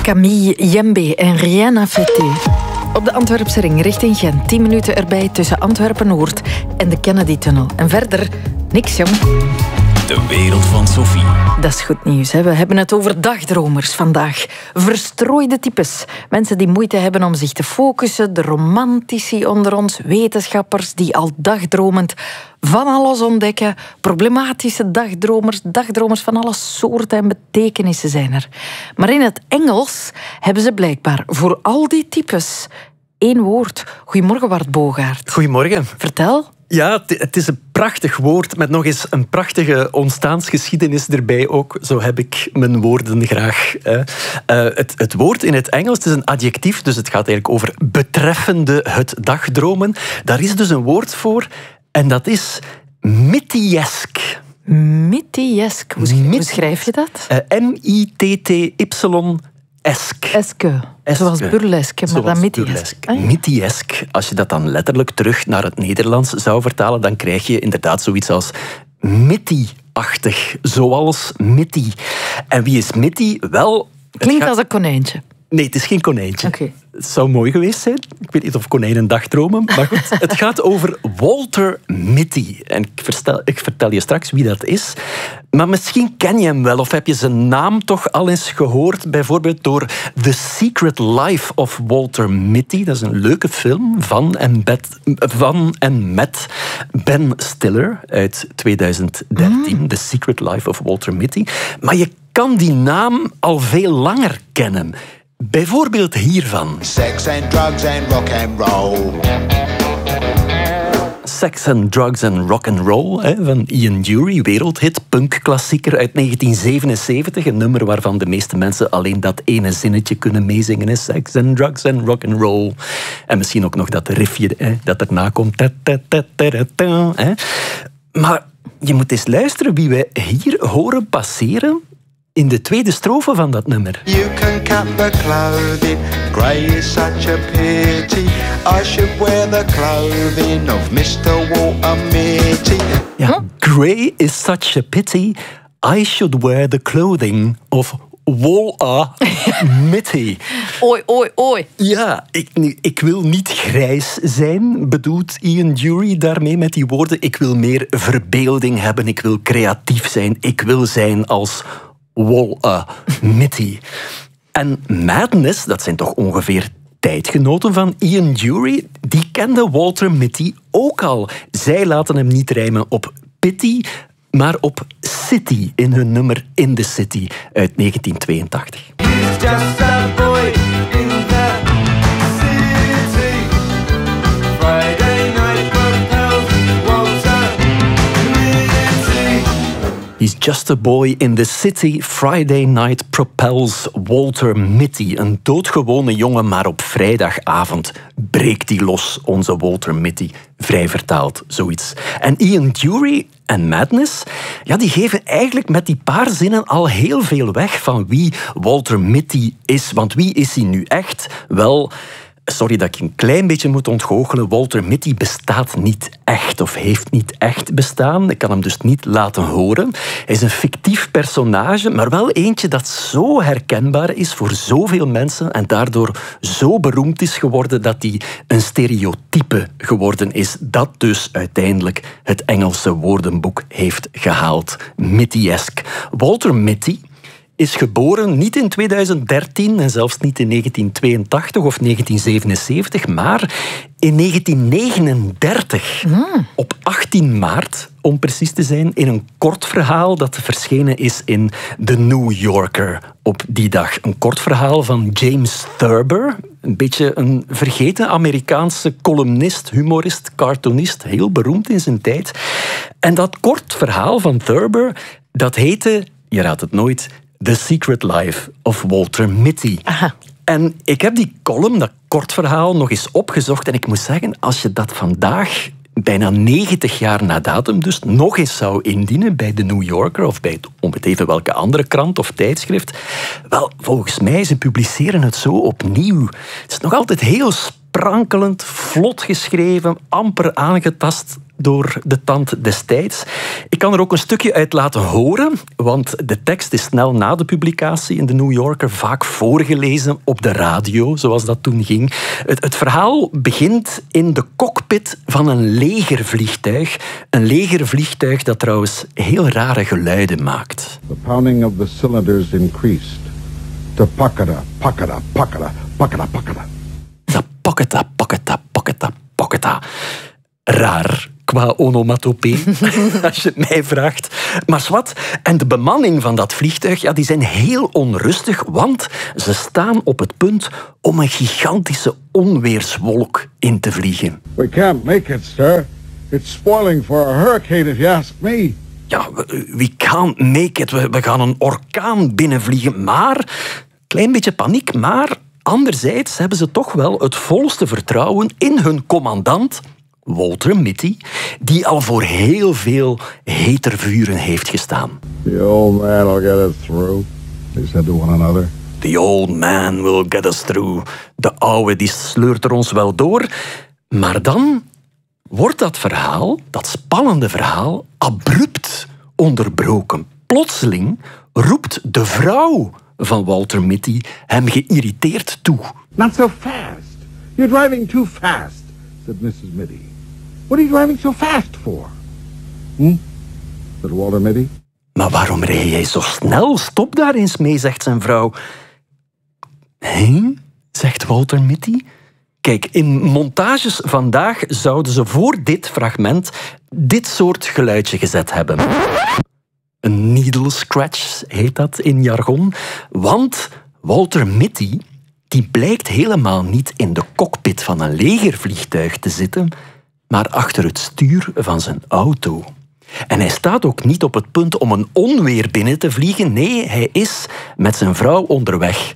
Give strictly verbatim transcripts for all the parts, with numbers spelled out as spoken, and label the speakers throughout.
Speaker 1: Camille Jembe en Rien à fêter. Op de Antwerpse ring richting Gent. tien minuten erbij tussen Antwerpen-Noord en de Kennedy-tunnel. En verder, niks jong.
Speaker 2: De wereld van Sophie.
Speaker 1: Dat is goed nieuws. Hè? We hebben het over dagdromers vandaag. Verstrooide types. Mensen die moeite hebben om zich te focussen. De romantici onder ons. Wetenschappers die al dagdromend van alles ontdekken. Problematische dagdromers. Dagdromers van alle soorten en betekenissen zijn er. Maar in het Engels hebben ze blijkbaar voor al die types één woord. Goedemorgen, Wart Bogaert.
Speaker 3: Goedemorgen.
Speaker 1: Vertel.
Speaker 3: Ja, het is een prachtig woord met nog eens een prachtige ontstaansgeschiedenis erbij ook. Zo heb ik mijn woorden graag. Uh, het, het woord in het Engels, het is een adjectief, dus het gaat eigenlijk over betreffende het dagdromen. Daar is dus een woord voor en dat is Mittiesk.
Speaker 1: Mittiesk, hoe, sch- hoe schrijf je dat?
Speaker 3: Uh, M I T T Y Esk.
Speaker 1: Eske. Zoals burleske, maar dan Mittiesk.
Speaker 3: Ah, ja. Mittiesk. Als je dat dan letterlijk terug naar het Nederlands zou vertalen, dan krijg je inderdaad zoiets als Mittie-achtig. Zoals Mittie. En wie is Mittie? Wel...
Speaker 1: Klinkt
Speaker 3: gaat...
Speaker 1: als een konijntje.
Speaker 3: Nee, het is geen konijntje.
Speaker 1: Okay.
Speaker 3: Het zou mooi geweest zijn. Ik weet niet of konijnen dagdromen. Maar goed, het gaat over Walter Mitty. En ik, verstel, ik vertel je straks wie dat is. Maar misschien ken je hem wel. Of heb je zijn naam toch al eens gehoord. Bijvoorbeeld door The Secret Life of Walter Mitty. Dat is een leuke film van en, bet, van en met Ben Stiller uit tweeduizend dertien. Mm. The Secret Life of Walter Mitty. Maar je kan die naam al veel langer kennen. Bijvoorbeeld hiervan.
Speaker 4: Sex and drugs and rock and roll.
Speaker 3: Sex and Drugs and Rock and Roll hè, van Ian Dury, wereldhit, punkklassieker uit negentien zevenenzeventig. Een nummer waarvan de meeste mensen alleen dat ene zinnetje kunnen meezingen. Hè. Sex and Drugs and Rock and Roll. En misschien ook nog dat riffje hè, dat erna komt. Ta, ta, ta, ta, ta, ta, hè. Maar je moet eens luisteren wie we hier horen passeren in de tweede strofe van dat nummer.
Speaker 4: You can cut the clothing, grey is such a pity. I should wear the clothing of mister Walter Mitty.
Speaker 3: Ja, grey is such a pity. I should wear the clothing of Walter Mitty.
Speaker 1: Oei, oei, oei.
Speaker 3: Ja, ik, ik wil niet grijs zijn, bedoelt Ian Dury daarmee met die woorden. Ik wil meer verbeelding hebben, ik wil creatief zijn, ik wil zijn als Walter Mitty. En Madness, dat zijn toch ongeveer tijdgenoten van Ian Dury, die kende Walter Mitty ook al. Zij laten hem niet rijmen op Pity, maar op City in hun nummer In the City uit negentien tweeëntachtig.
Speaker 5: He's just a boy in the city. Friday night propels Walter Mitty.
Speaker 3: He's just a boy in the city. Friday night propels Walter Mitty. Een doodgewone jongen, maar op vrijdagavond breekt hij los, onze Walter Mitty. Vrij vertaald, zoiets. En Ian Dury en Madness, ja, die geven eigenlijk met die paar zinnen al heel veel weg van wie Walter Mitty is. Want wie is hij nu echt? Wel... Sorry dat ik een klein beetje moet ontgoochelen. Walter Mitty bestaat niet echt of heeft niet echt bestaan. Ik kan hem dus niet laten horen. Hij is een fictief personage, maar wel eentje dat zo herkenbaar is voor zoveel mensen en daardoor zo beroemd is geworden dat hij een stereotype geworden is. Dat dus uiteindelijk het Engelse woordenboek heeft gehaald. Mittiesk. Walter Mitty is geboren niet in tweeduizend dertien en zelfs niet in negentien tweeëntachtig of negentien zevenenzeventig, maar in negentien negenendertig. Mm. Op achttien maart, om precies te zijn, in een kort verhaal dat verschenen is in The New Yorker op die dag. Een kort verhaal van James Thurber, een beetje een vergeten Amerikaanse columnist, humorist, cartoonist, heel beroemd in zijn tijd. En dat kort verhaal van Thurber, dat heette, je raadt het nooit, The Secret Life of Walter Mitty.
Speaker 1: Aha.
Speaker 3: En ik heb die column, dat kort verhaal, nog eens opgezocht. En ik moet zeggen, als je dat vandaag, bijna negentig jaar na datum dus, nog eens zou indienen bij The New Yorker of bij, om het even welke andere krant of tijdschrift, wel, volgens mij, ze publiceren het zo opnieuw. Het is nog altijd heel sprankelend, vlot geschreven, amper aangetast. door de tand destijds. Ik kan er ook een stukje uit laten horen, want de tekst is snel na de publicatie in de New Yorker vaak voorgelezen op de radio, zoals dat toen ging. Het, het verhaal begint in de cockpit van een legervliegtuig. Een legervliegtuig dat trouwens heel rare geluiden maakt.
Speaker 6: The pounding of the cylinders increased to pakada, pakada, pakada, pakada, pakada.
Speaker 3: Paketa, paketa, paketa, paketa. Raar qua onomatopee, als je het mij vraagt. Maar zwart, en de bemanning van dat vliegtuig, ja, die zijn heel onrustig, want ze staan op het punt om een gigantische onweerswolk in te vliegen.
Speaker 6: We can't make it, sir. It's spoiling for a hurricane if you ask me.
Speaker 3: Ja, we can't make it. We, we gaan een orkaan binnenvliegen, maar... Klein beetje paniek, maar... Anderzijds hebben ze toch wel het volste vertrouwen in hun commandant, Walter Mitty, die al voor heel veel hetervuren heeft gestaan.
Speaker 6: The old man will get us through, they said to one another.
Speaker 3: The old man will get us through. De oude die sleurt er ons wel door. Maar dan wordt dat verhaal, dat spannende verhaal, abrupt onderbroken. Plotseling roept de vrouw van Walter Mitty hem geïrriteerd toe.
Speaker 6: Not so fast. You're driving too fast, said missus Mitty. What are you driving so fast for? Hm? Said Walter Mitty.
Speaker 3: Maar waarom rij jij zo snel? Stop daar eens mee, zegt zijn vrouw. Hé, zegt Walter Mitty. Kijk, in montages vandaag zouden ze voor dit fragment dit soort geluidje gezet hebben. Een needle scratch heet dat in jargon. Want Walter Mitty die blijkt helemaal niet in de cockpit van een legervliegtuig te zitten, maar achter het stuur van zijn auto. En hij staat ook niet op het punt om een onweer binnen te vliegen. Nee, hij is met zijn vrouw onderweg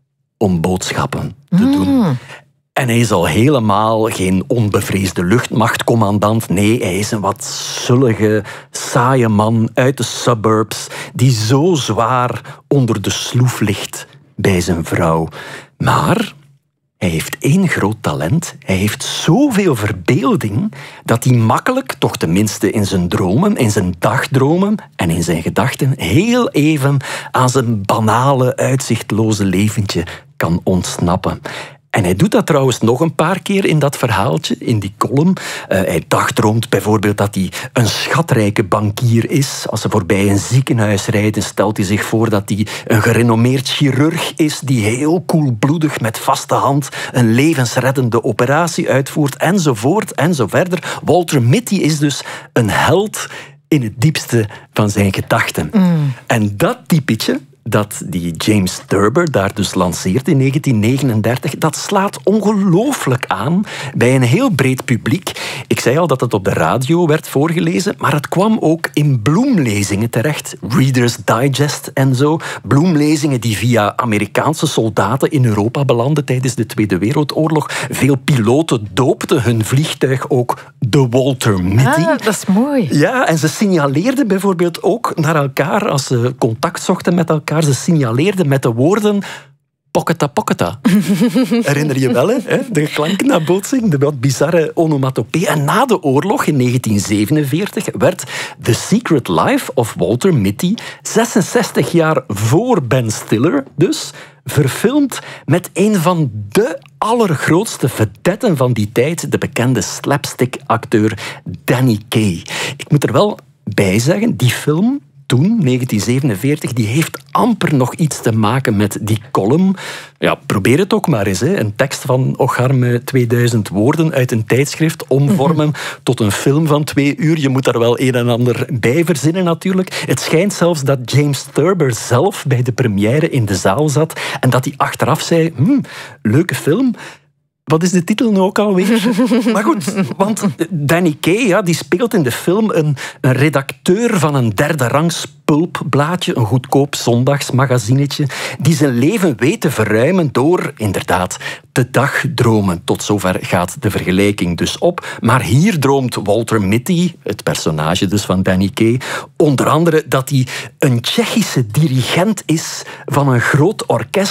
Speaker 3: om boodschappen te doen. Mm. En hij is al helemaal geen onbevreesde luchtmachtcommandant. Nee, hij is een wat zullige, saaie man uit de suburbs die zo zwaar onder de sloef ligt bij zijn vrouw. Maar hij heeft één groot talent. Hij heeft zoveel verbeelding dat hij makkelijk, toch tenminste in zijn dromen, in zijn dagdromen en in zijn gedachten, heel even aan zijn banale, uitzichtloze leventje kan ontsnappen. En hij doet dat trouwens nog een paar keer in dat verhaaltje, in die column. Uh, hij dagdroomt bijvoorbeeld dat hij een schatrijke bankier is. Als ze voorbij een ziekenhuis rijden, stelt hij zich voor dat hij een gerenommeerd chirurg is die heel koelbloedig met vaste hand een levensreddende operatie uitvoert, enzovoort en zo verder. Walter Mitty is dus een held in het diepste van zijn gedachten. Mm. En dat typetje dat die James Thurber daar dus lanceert in negentien negenendertig, dat slaat ongelooflijk aan bij een heel breed publiek. Ik zei al dat het op de radio werd voorgelezen, maar het kwam ook in bloemlezingen terecht. Reader's Digest en zo. Bloemlezingen die via Amerikaanse soldaten in Europa belanden tijdens de Tweede Wereldoorlog. Veel piloten doopten hun vliegtuig ook de Walter Mitty.
Speaker 1: Ah, dat is mooi.
Speaker 3: Ja, en ze signaleerden bijvoorbeeld ook naar elkaar als ze contact zochten met elkaar. Ze signaleerden met de woorden pocketa pocketa. Herinner je wel, hè? De klanknabootsing, de wat bizarre onomatopee. En na de oorlog in negentien zevenenveertig werd The Secret Life of Walter Mitty, zesenzestig jaar voor Ben Stiller dus, verfilmd met een van de allergrootste vedetten van die tijd, de bekende slapstick-acteur Danny Kaye. Ik moet er wel bij zeggen, die film toen, negentien zevenenveertig, die heeft amper nog iets te maken met die column. Ja, probeer het ook maar eens. Hè. Een tekst van ocharme tweeduizend woorden uit een tijdschrift omvormen tot een film van twee uur. Je moet daar wel een en ander bij verzinnen natuurlijk. Het schijnt zelfs dat James Thurber zelf bij de première in de zaal zat en dat hij achteraf zei, hm, leuke film. Wat is de titel nu ook alweer? Maar goed, want Danny Kaye, ja, die speelt in de film een, een redacteur van een derde rangs pulpblaadje, een goedkoop zondagsmagazinetje, die zijn leven weet te verruimen door, inderdaad, te dagdromen. Tot zover gaat de vergelijking dus op. Maar hier droomt Walter Mitty, het personage dus van Danny Kaye, onder andere dat hij een Tsjechische dirigent is van een groot orkest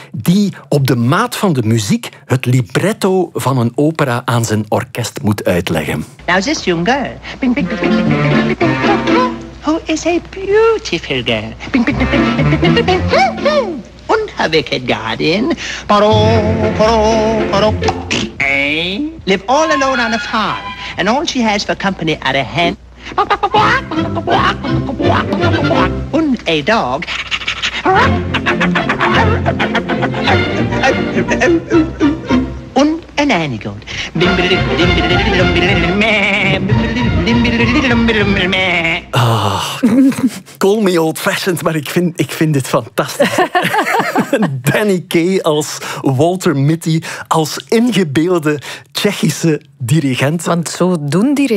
Speaker 3: die op de maat van de muziek het libretto van een opera aan zijn orkest moet uitleggen.
Speaker 7: Now this young girl, bing, bing, bing, bing, bing, bing, bing, bing, bing, who is a beautiful girl. Bing, bing, bing, bing, bing, bing, bing, bing, bing. And her wicked guardian, paro, paro, paro, eh, live all alone on a farm, and all she has for company are a hen and a dog and a nanny goat.
Speaker 3: Ah, call me old-fashioned, maar ik vind, ik vind dit fantastisch. Danny Kaye als Walter Mitty, als ingebeelde Tsjechische dirigent.
Speaker 1: Want zo doen die